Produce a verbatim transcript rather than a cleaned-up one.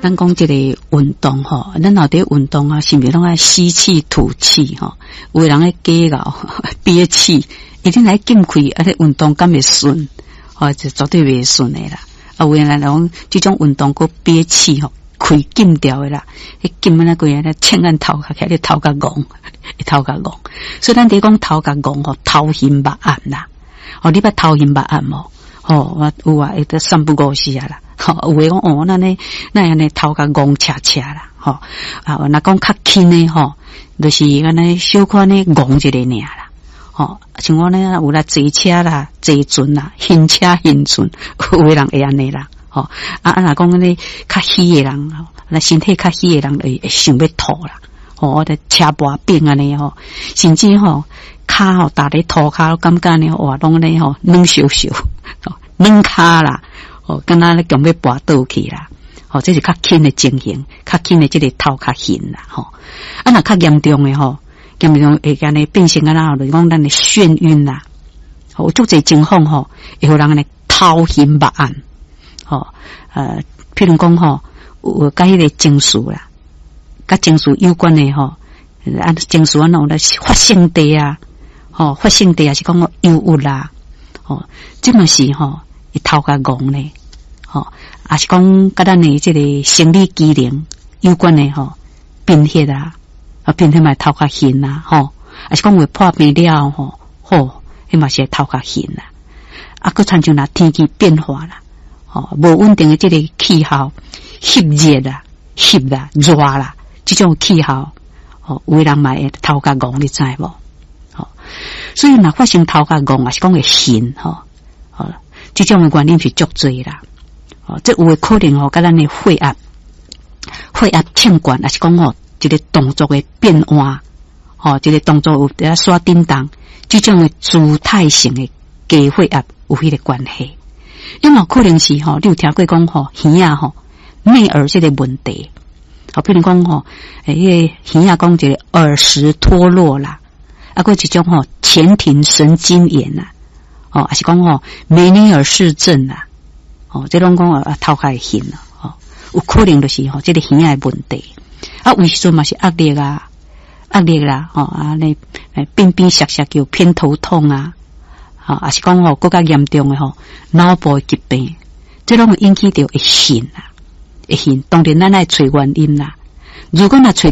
咱讲这个运动吼，咱脑袋运动啊，是不是拢爱吸气吐气吼？有的人爱憋咬憋气，一定来禁开，而且运动敢会顺，哦，就绝对袂顺的啦。啊，有的人讲这种运动个憋气吼，开禁掉的啦，迄禁那个咧，千眼头壳起来头壳戆，头壳戆。所以咱伫讲头壳戆吼，头晕目暗啦。哦，你捌头晕目暗无？哦，我有啊，会得三不五时啊啦。吼、哦，有诶讲哦，那呢，那样呢头壳戆恰恰啦。吼、哦，啊，那讲较轻诶吼，就是安尼小可呢戆一个尔啦。吼、哦，像我呢有啦坐车啦、坐船啦、行车行船，有诶人会安尼啦。吼、哦，啊啊，若讲安尼较虚诶人，那身体较虚诶人会会想要吐啦。吼、哦，我的车跋柄安尼吼，甚至吼骹吼搭咧涂骹，感觉呢哇，拢咧吼软烧烧，软骹啦。哦，敢若咧强要跋倒去啦，哦，这是较轻的情形，较轻的这个头较晕啦，吼、哦。啊，若较严重的吼，严重会安尼变成安那，就是讲咱的眩晕啦，有、哦、足侪情况吼，会互人安尼头晕目暗，吼、哦，呃，譬如讲吼，有甲迄个情绪啦，甲情绪有关的吼，啊，情绪安那咧发性地啊，吼、哦，发性地也是讲个忧郁啦，哦，这嘛是吼。头壳戆咧，吼、哦，也是讲甲咱的这个生理机能有关的吼，贫血啊，啊贫血嘛头壳晕啦，吼，也是讲会破病了吼，吼，迄嘛是头壳晕啦，啊，佮参像啦天气变化啦，吼、哦，无稳定的这个气候，湿热啦、湿啦、热啦，这种气候，哦，有的人嘛会头壳戆，你知无？吼、哦，所以若发生头壳戆，也是讲会晕，吼、哦，好。这种的原因是足多啦，哦，这有的可能吼，甲咱的血压、血压欠管，也是讲吼，一个动作的变化，吼，一个动作有在刷叮当，这种的姿态性的低血压有迄个关系。因为可能是吼，你有听过讲吼，耳啊吼，内耳这个问题，好，譬如讲吼，诶，迄个耳啊讲一个耳石脱落啦，啊，过一种吼前庭神经炎啦。哦，还是讲吼梅尼尔氏症啦，哦，这种讲啊头壳会晕啦，哦，有可能就是吼这个耳的问题，啊，有时阵嘛是压力啊，压力啦，哦啊，那边边涩涩叫偏头痛啊，啊，还是讲吼更加严重的吼脑部疾病，这种引起到会晕啦，会晕，当然咱来找原因啦，如果若找